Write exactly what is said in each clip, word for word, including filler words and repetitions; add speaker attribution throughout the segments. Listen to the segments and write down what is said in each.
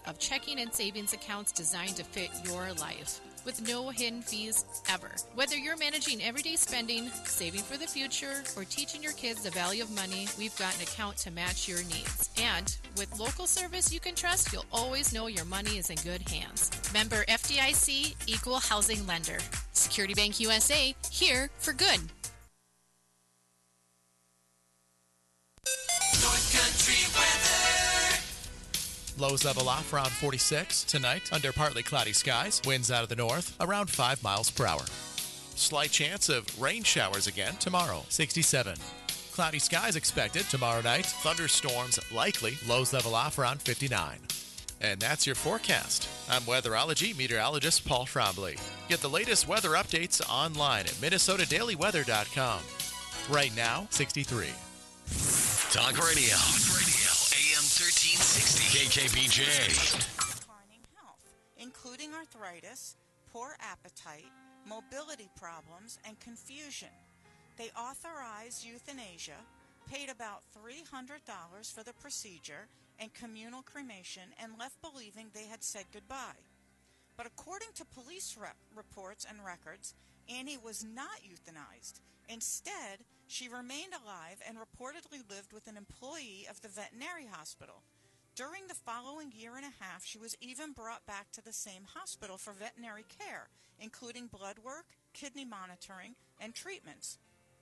Speaker 1: variety of checking and savings accounts designed to fit your life, with no hidden fees ever. Whether you're managing everyday spending, saving for the future, or teaching your kids the value of money, we've got an account to match your needs. And with local service you can trust, you'll always know your money is in good hands. Member F D I C, Equal Housing Lender. Security Bank U S A, here for good.
Speaker 2: North Country weather.
Speaker 3: Lows level off around forty-six. Tonight, under partly cloudy skies. Winds out of the north around five miles per hour. Slight chance of rain showers again tomorrow, sixty-seven. Cloudy skies expected tomorrow night. Thunderstorms likely. Lows level off around fifty-nine. And that's your forecast. I'm weatherology meteorologist Paul Trombley. Get the latest weather updates online at minnesota daily weather dot com. Right now, sixty-three.
Speaker 4: Talk radio. Talk radio. A M thirteen sixty. K K B J.
Speaker 5: Declining health, including arthritis, poor appetite, mobility problems, and confusion. They authorized euthanasia, paid about three hundred dollars for the procedure and communal cremation, and left believing they had said goodbye. But according to police rep- reports and records, Annie was not euthanized. Instead, she remained alive and reportedly lived with an employee of the veterinary hospital. During the following year and a half, she was even brought back to the same hospital for veterinary care, including blood work, kidney monitoring, and treatments.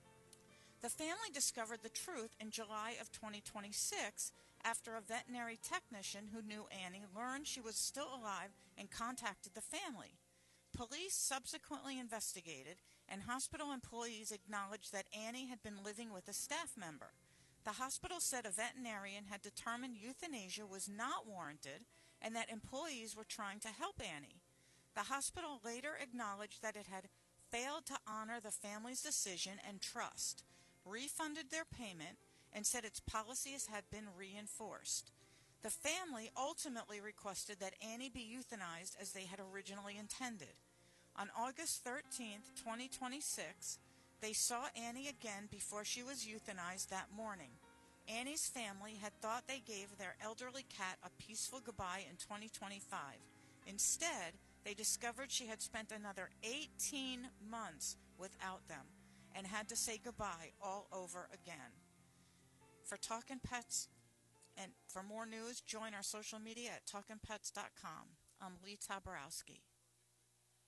Speaker 5: The family discovered the truth in July of twenty twenty-six after a veterinary technician who knew Annie learned she was still alive and contacted the family. Police subsequently investigated, and hospital employees acknowledged that Annie had been living with a staff member. The hospital said a veterinarian had determined euthanasia was not warranted and that employees were trying to help Annie. The hospital later acknowledged that it had failed to honor the family's decision and trust, refunded their payment, and said its policies had been reinforced. The family ultimately requested that Annie be euthanized as they had originally intended. On August thirteenth, twenty twenty-six, they saw Annie again before she was euthanized that morning. Annie's family had thought they gave their elderly cat a peaceful goodbye in twenty twenty-five. Instead, they discovered she had spent another eighteen months without them and had to say goodbye all over again. For Talkin' Pets, and for more news, join our social media at talkin pets dot com. I'm Lee Taborowski.